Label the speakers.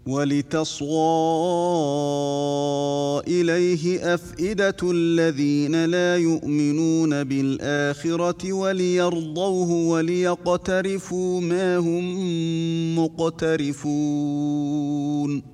Speaker 1: وَلِتَصْغَىٰ إِلَيْهِ أَفْئِدَةُ الَّذِينَ لَا يُؤْمِنُونَ بِالْآخِرَةِ وَلِيَرْضَوْهُ وَلِيَقْتَرِفُوا مَا هُم مُّقْتَرِفُونَ